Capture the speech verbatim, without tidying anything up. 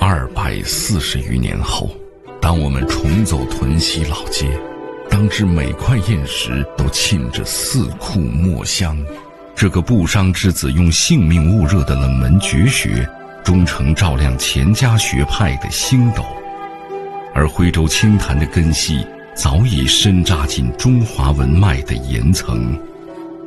二百四十余年后，当我们重走屯溪老街，当知每块砚石都沁着四库墨香，这个不伤之子用性命焐热的冷门绝学，终成照亮钱家学派的星斗。而徽州清谈的根系早已深扎进中华文脉的岩层。